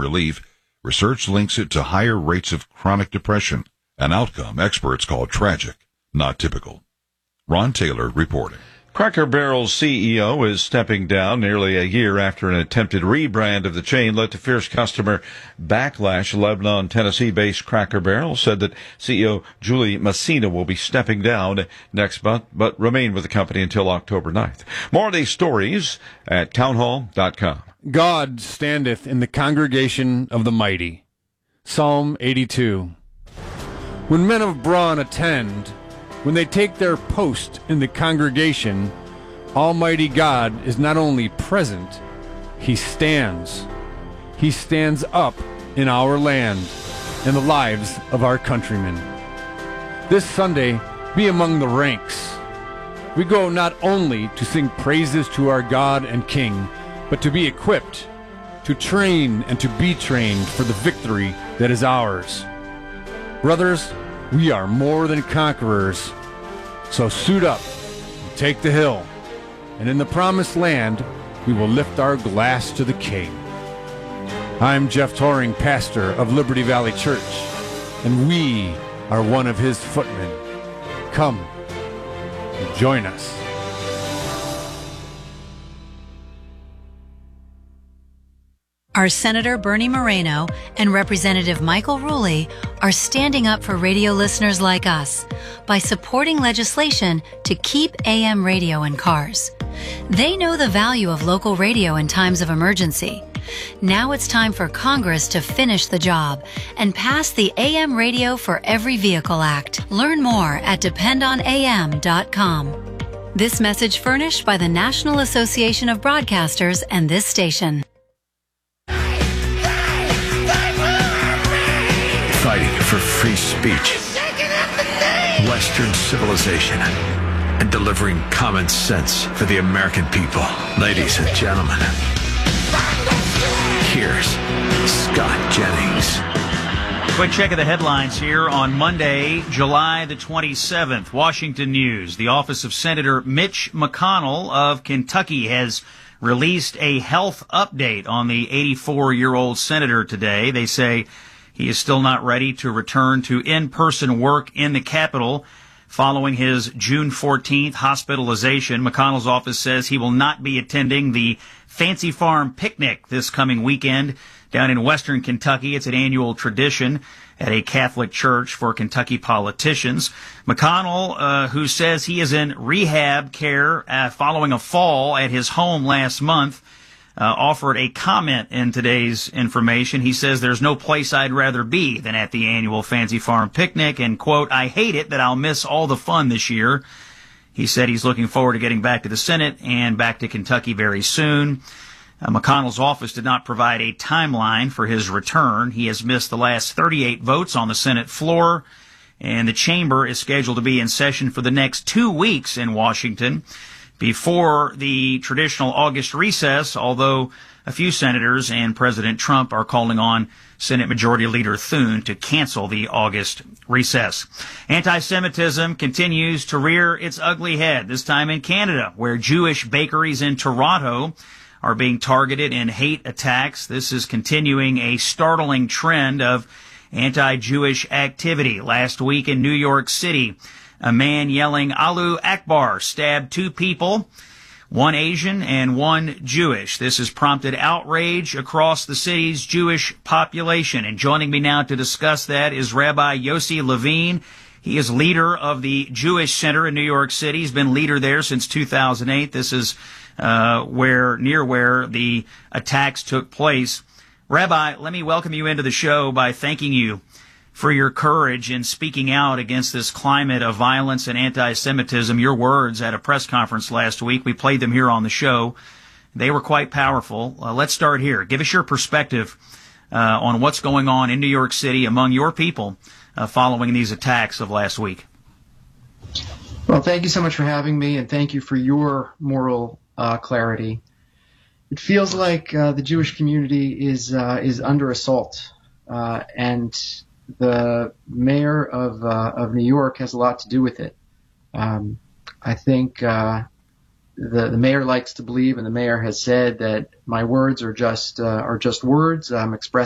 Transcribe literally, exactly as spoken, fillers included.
relief, research links it to higher rates of chronic depression, an outcome experts call tragic, not typical. Ron Taylor reporting. Cracker Barrel's C E O is stepping down nearly a year after an attempted rebrand of the chain led to fierce customer backlash. Lebanon, Tennessee-based Cracker Barrel said that C E O Julie Messina will be stepping down next month, but remain with the company until October ninth. More of these stories at townhall dot com. God standeth in the congregation of the mighty. Psalm eighty-two. When men of brawn attend, when they take their post in the congregation, Almighty God is not only present, He stands. He stands up in our land and the lives of our countrymen. This Sunday, be among the ranks. We go not only to sing praises to our God and King, but to be equipped, to train and to be trained for the victory that is ours. Brothers, we are more than conquerors. So suit up and take the hill, and in the promised land we will lift our glass to the King. I'm Jeff Toring, pastor of Liberty Valley Church, and we are one of his footmen. Come and join us. Our Senator Bernie Moreno and Representative Michael Ruley are standing up for radio listeners like us by supporting legislation to keep A M radio in cars. They know the value of local radio in times of emergency. Now it's time for Congress to finish the job and pass the A M Radio for Every Vehicle Act. Learn more at depend on A M dot com. This message furnished by the National Association of Broadcasters and this station. Fighting for free speech, Western civilization, and delivering common sense for the American people. Ladies and gentlemen, here's Scott Jennings. Quick check of the headlines here on Monday, July the twenty-seventh. Washington News. The office of Senator Mitch McConnell of Kentucky has released a health update on the eighty-four-year-old senator today. They say he is still not ready to return to in-person work in the Capitol following his June fourteenth hospitalization. McConnell's office says he will not be attending the Fancy Farm Picnic this coming weekend down in western Kentucky. It's an annual tradition at a Catholic church for Kentucky politicians. McConnell, uh, who says he is in rehab care uh, following a fall at his home last month, Uh, offered a comment in today's information. He says there's no place I'd rather be than at the annual Fancy Farm Picnic, and, quote, I hate it that I'll miss all the fun this year. He said he's looking forward to getting back to the Senate and back to Kentucky very soon. Uh, McConnell's office did not provide a timeline for his return. He has missed the last thirty-eight votes on the Senate floor, and the chamber is scheduled to be in session for the next two weeks in Washington before the traditional August recess, although a few senators and President Trump are calling on Senate Majority Leader Thune to cancel the August recess. Anti-Semitism continues to rear its ugly head, this time in Canada, where Jewish bakeries in Toronto are being targeted in hate attacks. This is continuing a startling trend of anti-Jewish activity. Last week in New York City, a man yelling Allahu Akbar stabbed two people, one Asian and one Jewish. This has prompted outrage across the city's Jewish population. And joining me now to discuss that is Rabbi Yossi Levine. He is leader of the Jewish Center in New York City. He's been leader there since two thousand eight. This is uh, where near where the attacks took place. Rabbi, let me welcome you into the show by thanking you for your courage in speaking out against this climate of violence and anti-Semitism. Your words at a press conference last week, we played them here on the show. They were quite powerful. Uh, let's start here. Give us your perspective uh, on what's going on in New York City among your people uh, following these attacks of last week. Well, thank you so much for having me, and thank you for your moral uh, clarity. It feels like uh, the Jewish community is uh, is under assault, uh, and the mayor of uh, of New York has a lot to do with it. Um, I think uh, the the mayor likes to believe, and the mayor has said that my words are just uh, are just words. I'm expressing